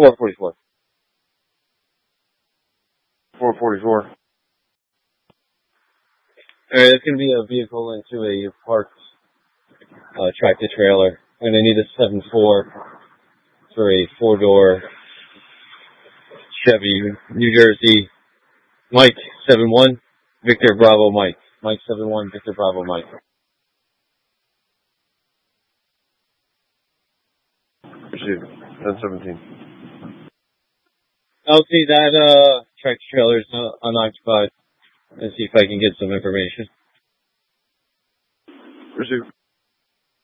444. 444. Alright, it's gonna be a vehicle into a parked, tractor trailer. I'm gonna need a 7-4 for a 4-door Chevy, New Jersey. Mike 7-1, Victor Bravo Mike. Mike 7-1, Victor Bravo Mike. Received. 1017. I'll see that tractor trailer's unoccupied and see if I can get some information. Received.